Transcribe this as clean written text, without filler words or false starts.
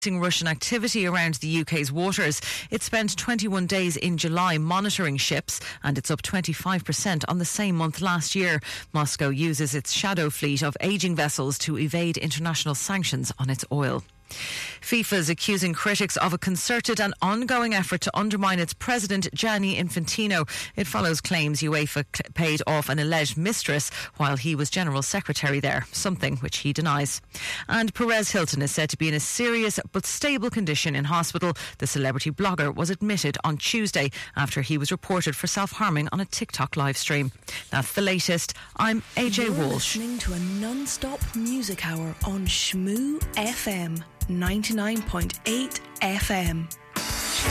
Russian activity around the UK's waters. It spent 21 days in July monitoring ships, and it's up 25% on the same month last year. Moscow uses its shadow fleet of ageing vessels to evade international sanctions on its oil. FIFA's accusing critics of a concerted and ongoing effort to undermine its president, Gianni Infantino. It follows claims UEFA paid off an alleged mistress while he was general secretary there, something which he denies. And Perez Hilton is said to be in a serious but stable condition in hospital. The celebrity blogger was admitted on Tuesday after he was reported for self-harming on a TikTok live stream. That's the latest. I'm AJ You're Walsh. Listening to a non-stop music hour on Shmoo FM 99.8 FM.